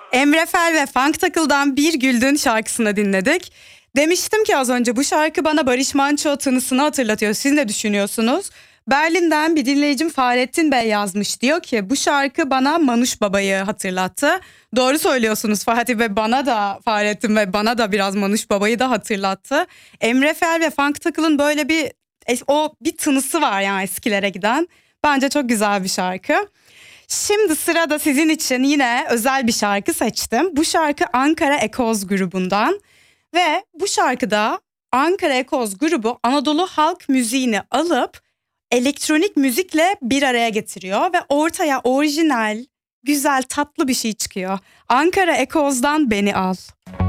Emre Fel ve Funktackle'dan Bir Güldün şarkısını dinledik. Demiştim ki az önce bu şarkı bana Barış Manço tınısını hatırlatıyor. Siz ne düşünüyorsunuz? Berlin'den bir dinleyicim Fahrettin Bey yazmış. Diyor ki bu şarkı bana Manuş Baba'yı hatırlattı. Doğru söylüyorsunuz Fatih Bey, bana da Fahrettin Bey bana da biraz Manuş Baba'yı da hatırlattı. Emre Fel ve Funktackle'ın böyle bir tınısı var yani eskilere giden. Bence çok güzel bir şarkı. Şimdi sırada sizin için yine özel bir şarkı seçtim. Bu şarkı Ankara Ekoz grubundan ve bu şarkıda Ankara Ekoz grubu Anadolu halk müziğini alıp elektronik müzikle bir araya getiriyor ve ortaya orijinal, güzel, tatlı bir şey çıkıyor. Ankara Ekoz'dan Beni Al.